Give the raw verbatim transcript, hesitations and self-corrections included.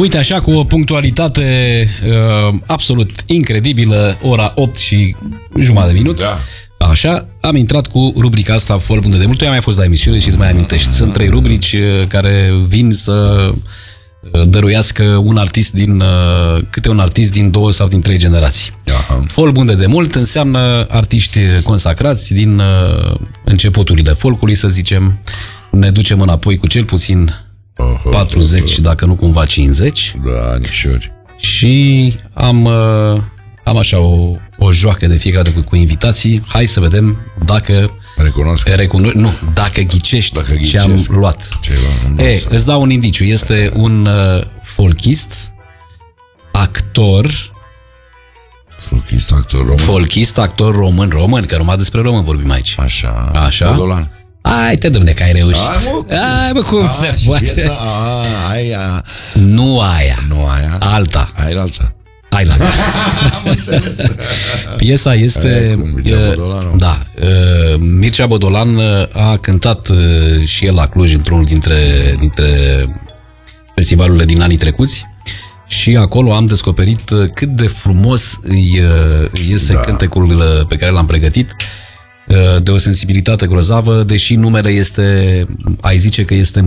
Uite, așa, cu o punctualitate uh, absolut incredibilă, ora opt și jumătate de minut. Da. Așa, am intrat cu rubrica asta foarte bună de mult. Tu ai mai fost la emisiune și îți mai amintești. Sunt trei rubrici care vin să dăruiască un artist din, câte un artist din două sau din trei generații. Aha. Folk bun de demult înseamnă artiști consacrați din începuturile folcului, să zicem. Ne ducem înapoi cu cel puțin Aha, patruzeci, dacă nu cumva cincizeci. Da, anișori. Și am, am așa o, o joacă de fiecare dată cu, cu invitații. Hai să vedem dacă Recunosc. recuno nu, dacă ghicești Dacă ce am luat. Ceva, E, îți dau un indiciu. Este un uh, folkist, actor, folkist, actor român. folkist, actor român, român, că numai despre român vorbim aici. Așa. Așa. Bodolan. Hai te, domne, că ai reușit. Hai, mă, cum? Hai, mă, cum A, se și poate? piesa, a, aia. Nu aia. Nu aia. Alta. Aia alta. Hai la Piesa este Aia cu Mircea Bodolan, da, uh, Mircea Bodolan a cântat uh, și el la Cluj într-unul dintre, dintre festivalurile din anii trecuți și acolo am descoperit uh, cât de frumos îi, uh, îi iese da. cântecul uh, pe care l-am pregătit, uh, de o sensibilitate grozavă, deși numele este, ai zice că este